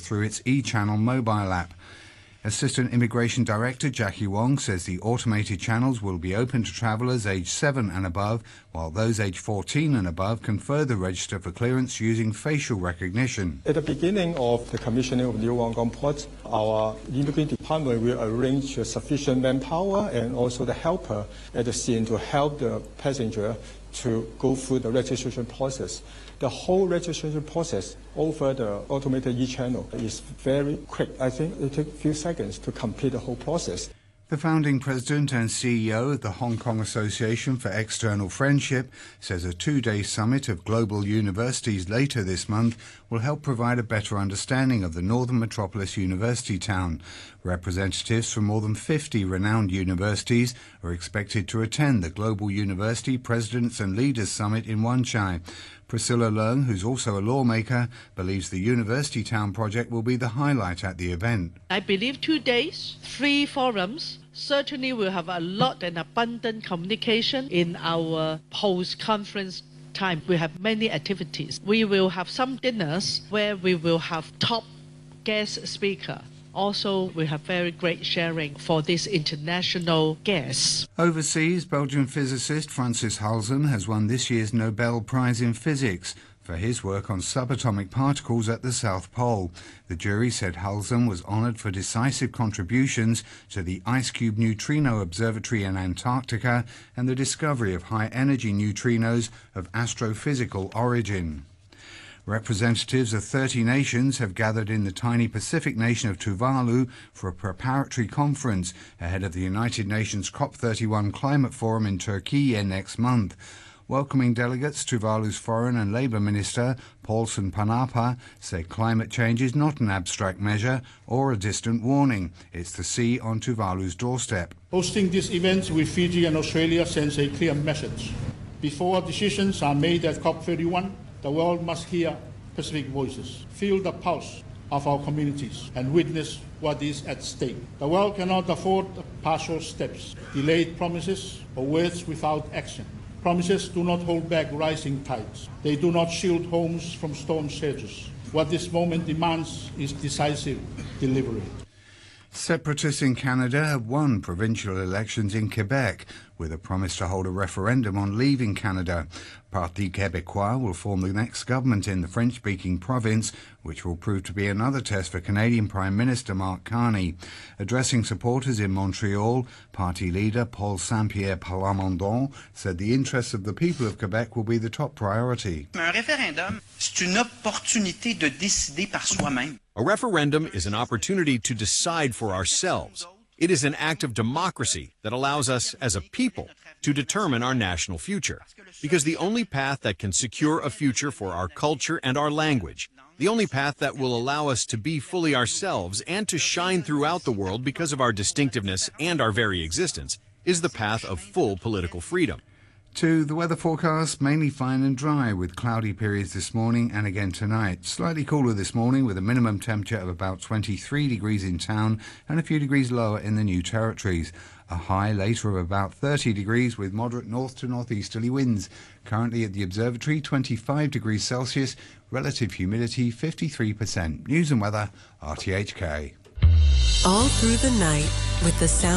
through its e-channel mobile app. Assistant Immigration Director Jackie Wong says the automated channels will be open to travellers aged 7 and above, while those aged 14 and above can further register for clearance using facial recognition. At the beginning of the commissioning of New Wangan Port, our immigration department will arrange sufficient manpower and also the helper at the scene to help the passenger to go through the registration process. The whole registration process over the automated e-channel is very quick. I think it takes a few seconds to complete the whole process. The founding president and CEO of the Hong Kong Association for External Friendship says a 2-day summit of global universities later this month will help provide a better understanding of the northern metropolis university town. Representatives from more than 50 renowned universities are expected to attend the Global University Presidents and Leaders Summit in Wan Chai. Priscilla Leung, who's also a lawmaker, believes the University Town project will be the highlight at the event. I believe 2 days, 3 forums, certainly will have a lot and abundant communication in our post-conference time. We have many activities. We will have some dinners where we will have top guest speaker. Also, we have very great sharing for these international guests. Overseas, Belgian physicist Francis Halzen has won this year's Nobel Prize in Physics for his work on subatomic particles at the South Pole. The jury said Halzen was honoured for decisive contributions to the IceCube Neutrino Observatory in Antarctica and the discovery of high-energy neutrinos of astrophysical origin. Representatives of 30 nations have gathered in the tiny Pacific nation of Tuvalu for a preparatory conference ahead of the United Nations COP31 Climate Forum in Turkey next month. Welcoming delegates, Tuvalu's Foreign and Labour Minister, Paulson Panapa, said climate change is not an abstract measure or a distant warning. It's the sea on Tuvalu's doorstep. Hosting these events with Fiji and Australia sends a clear message. Before decisions are made at COP31, the world must hear Pacific voices, feel the pulse of our communities, and witness what is at stake. The world cannot afford partial steps, delayed promises, or words without action. Promises do not hold back rising tides. They do not shield homes from storm surges. What this moment demands is decisive delivery. Separatists in Canada have won provincial elections in Quebec with a promise to hold a referendum on leaving Canada. Parti Québécois will form the next government in the French-speaking province, which will prove to be another test for Canadian Prime Minister Mark Carney. Addressing supporters in Montreal, party leader Paul Saint-Pierre Plamondon said the interests of the people of Quebec will be the top priority. Un référendum, c'est une opportunité de décider par soi-même. A referendum is an opportunity to decide for ourselves. It is an act of democracy that allows us as a people to determine our national future. Because the only path that can secure a future for our culture and our language, the only path that will allow us to be fully ourselves and to shine throughout the world because of our distinctiveness and our very existence, is the path of full political freedom. To the weather forecast, mainly fine and dry with cloudy periods this morning and again tonight. Slightly cooler this morning with a minimum temperature of about 23 degrees in town and a few degrees lower in the New Territories. A high later of about 30 degrees with moderate north to northeasterly winds. Currently at the observatory, 25 degrees Celsius, relative humidity 53%. News and weather, RTHK. All through the night with the sound